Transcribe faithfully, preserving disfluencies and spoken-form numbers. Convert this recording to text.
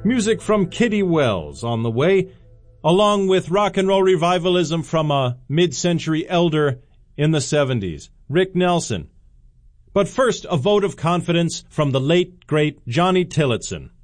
Music from Kitty Wells on the way, along with rock and roll revivalism from a mid-century elder in the seventies, Rick Nelson. But first, a vote of confidence from the late, great Johnny Tillotson.